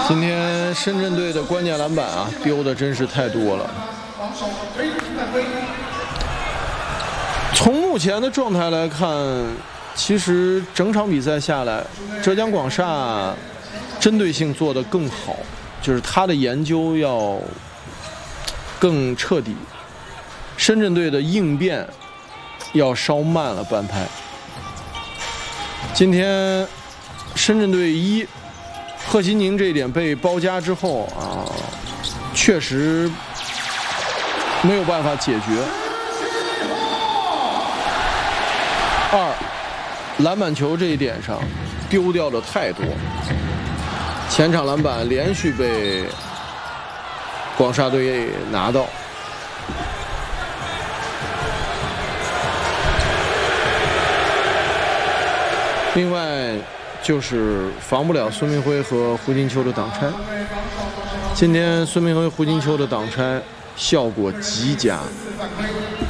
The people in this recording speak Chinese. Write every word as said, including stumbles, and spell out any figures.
今天深圳队的关键篮板啊，丢的真是太多了。从目前的状态来看，其实整场比赛下来，浙江广厦针对性做得更好，就是他的研究要更彻底。深圳队的应变要稍慢了半拍。今天深圳队一贺新宁这一点被包夹之后啊，确实没有办法解决。二，篮板球这一点上丢掉的太多，前场篮板连续被广厦队拿到。另外就是防不了孙铭徽和胡金秋的挡拆。今天孙铭徽、胡金秋的挡拆效果极佳。